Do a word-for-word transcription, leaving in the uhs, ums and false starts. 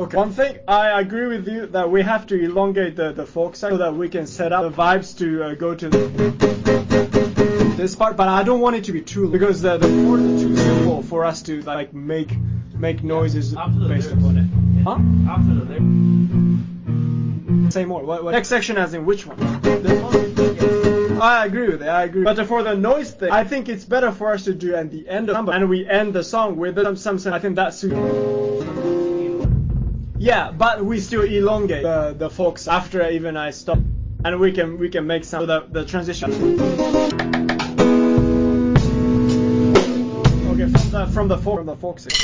Okay. One thing, I agree with you that we have to elongate the, the folk section so that we can set up the vibes to uh, go to the, this part, but I don't want it to be too long because the, the chords are too simple for us to like make make noises yeah, based upon it. Huh? After the lyrics. Say more. What, what? Next section as in which one? This one? I agree with it, I agree. But for the noise thing, I think it's better for us to do at the end of the song, and we end the song with some, some, some I think that's yeah, but we still elongate the, the folks after even I stop, and we can we can make some of the, the transition. Okay, from the from the folk from the folk section.